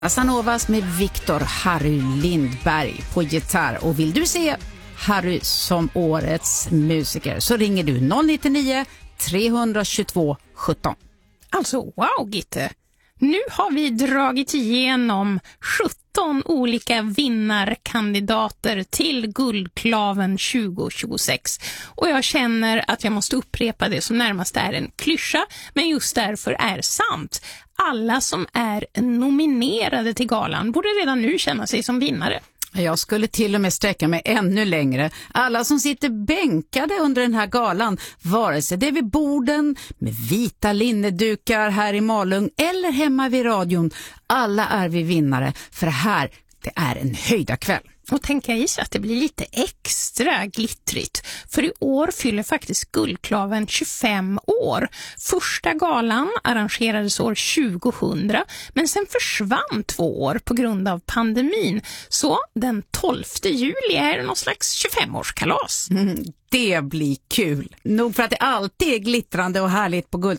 Assanovas med Viktor Harry Lindberg på gitarr. Och vill du se Harry som årets musiker så ringer du 099 322 17. Alltså wow Gitte, nu har vi dragit igenom 17 olika vinnarkandidater till Guldklaven 2026 och jag känner att jag måste upprepa det som närmast är en klyscha men just därför är sant. Alla som är nominerade till galan borde redan nu känna sig som vinnare. Jag skulle till och med sträcka mig ännu längre. Alla som sitter bänkade under den här galan, vare sig det är vid borden med vita linnedukar här i Malung eller hemma vid radion, alla är vi vinnare för det är en höjda kväll. Och tänka i sig att det blir lite extra glittrigt. För i år fyller faktiskt Guldklaven 25 år. Första galan arrangerades år 2000 men sen försvann 2 år på grund av pandemin. Så den 12 juli är någon slags 25-årskalas. Det blir kul. Nog för att det alltid är glittrande och härligt på Guldklaven.